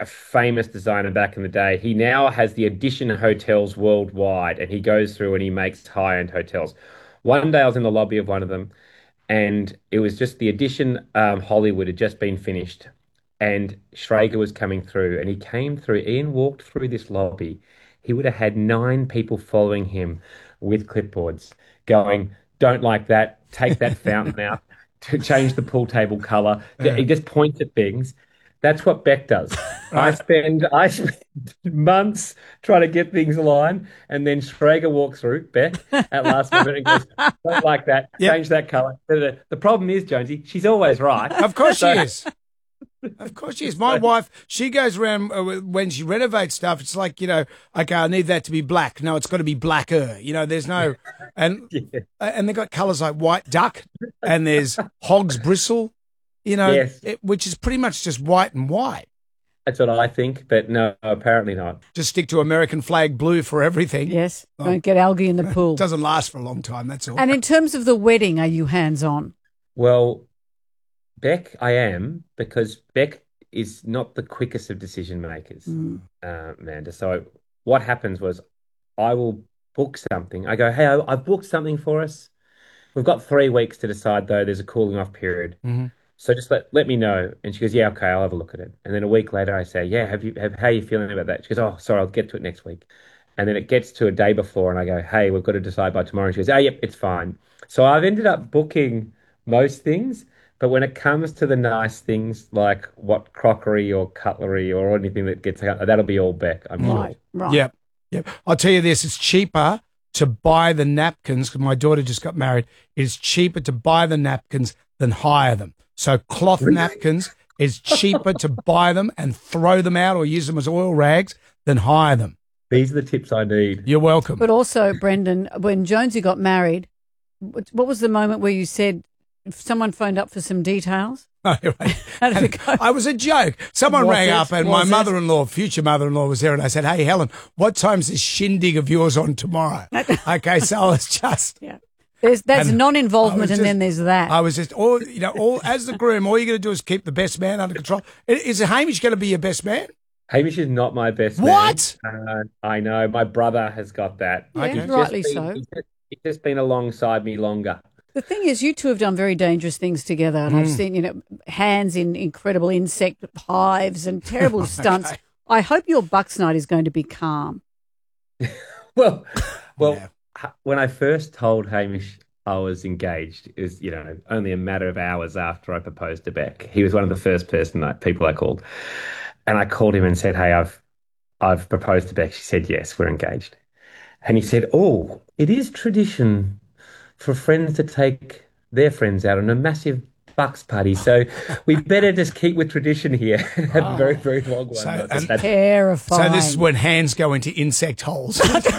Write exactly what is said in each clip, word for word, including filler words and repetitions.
a famous designer back in the day. He now has the Edition hotels worldwide, and he goes through and he makes high-end hotels. One day I was in the lobby of one of them, and it was just the Edition um, Hollywood had just been finished, and Schrager was coming through, and he came through. Ian walked through this lobby. He would have had nine people following him with clipboards, going, "Don't like that. Take that fountain out. To change the pool table color." Yeah. He just points at things. That's what Beck does. I spend I spend months trying to get things aligned, and then Schrager walks through, Beck, at last minute and goes, "Don't like that. Yep. Change that color." The problem is, Jonesy, she's always right. Of course So- she is. Of course she is. My wife, she goes around uh, when she renovates stuff. It's like, you know, okay, I need that to be black. No, it's got to be blacker. You know, there's no, and Yeah. and they got colours like white duck, and there's hog's bristle. You know, Yes. it, which is pretty much just white and white. That's what I think, but no, apparently not. Just stick to American flag blue for everything. Yes. Don't get algae in the pool. It doesn't last for a long time. That's all. And in terms of the wedding, are you hands-on? Well, Beck, I am, because Beck is not the quickest of decision makers, Mm. uh, Amanda. So what happens was I will book something. I go, "Hey, I- I've booked something for us. We've got three weeks to decide, though. There's a cooling off period. Mhm. So just let, let me know." And she goes, "Yeah, okay, I'll have a look at it." And then a week later, I say, "Yeah, have you have how are you feeling about that?" She goes, "Oh, sorry, I'll get to it next week." And then it gets to a day before, and I go, "Hey, we've got to decide by tomorrow." And she goes, "Oh, yep, it's fine." So I've ended up booking most things, but when it comes to the nice things like what crockery or cutlery or anything that gets that'll be all Beck, I'm sure. Right, right. Yep. Yep. I'll tell you this, it's cheaper to buy the napkins, because my daughter just got married. It's cheaper to buy the napkins than hire them. So cloth napkins is cheaper to buy them and throw them out or use them as oil rags than hire them. These are the tips I need. You're welcome. But also, Brendan, when Jonesy got married, what what was the moment where you said if someone phoned up for some details? How did it go? I was a joke. Someone Was rang it? up and my Was it? mother-in-law, future mother-in-law, was there, and I said, "Hey, Helen, what time's this shindig of yours on tomorrow?" Okay, so I was just... Yeah. There's, that's And I non-involvement, was and just- then there's that. I was just, all you know, all as the groom, all you're going to do is keep the best man under control. Is Hamish going to be your best man? Hamish is not my best What? man. Uh, I know. My brother has got that. Yeah, Okay. He's rightly just been- so. He's just, he's just been alongside me longer. The thing is, you two have done very dangerous things together, and Mm. I've seen, you know, hands in incredible insect hives and terrible stunts. Okay. I hope your Bucks night is going to be calm. Well, well, Yeah. h- when I first told Hamish I was engaged, it was, you know, only a matter of hours after I proposed to Beck. He was one of the first person that people I called, and I called him and said, "Hey, I've I've proposed to Beck." She said, "Yes, we're engaged." And he said, "Oh, it is tradition for friends to take their friends out on a massive Bucks party, so we better just keep with tradition here." Have a very, very long one. So- I said, and- "That's Terrifying. So this is when hands go into insect holes.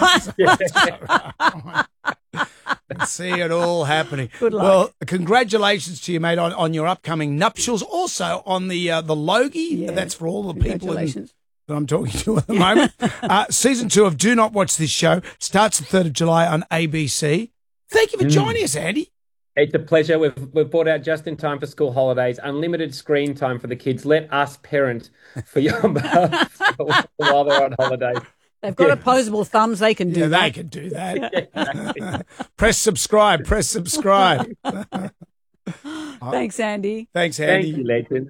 See it all happening. Good luck. Well, congratulations to you, mate, on, on your upcoming nuptials. Also on the uh, the Logie. Yeah. That's for all the people in, Congratulations. that I'm talking to at the moment. uh, season two of Do Not Watch This Show starts the third of July on A B C. Thank you for joining us, Andy. It's a pleasure. We've we've brought out just in time for school holidays, unlimited screen time for the kids. Let us parent for your while they're on holidays. They've got Yeah. opposable thumbs. They can do Yeah, that. they can do that. Press subscribe. Press subscribe. Thanks, Andy. Thanks, Thank Andy. you, legend.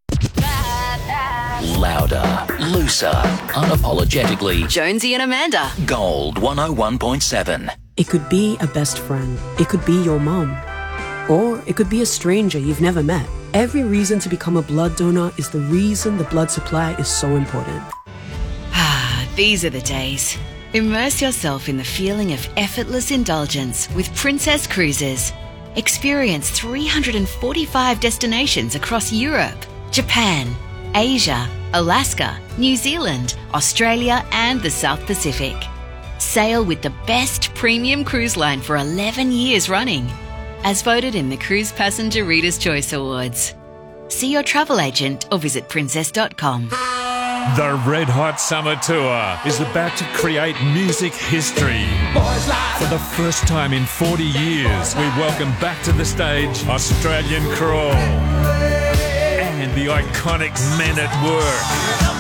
Louder, looser, unapologetically. Jonesy and Amanda. Gold one oh one point seven. It could be a best friend. It could be your mom. Or it could be a stranger you've never met. Every reason to become a blood donor is the reason the blood supply is so important. Ah, these are the days. Immerse yourself in the feeling of effortless indulgence with Princess Cruises. Experience three hundred forty-five destinations across Europe, Japan, Asia, Alaska, New Zealand, Australia, and the South Pacific. Sail with the best premium cruise line for eleven years running, as voted in the Cruise Passenger Reader's Choice Awards. See your travel agent or visit princess dot com. The Red Hot Summer Tour is about to create music history. For the first time in forty years, we welcome back to the stage Australian Crawl and the iconic Men at Work.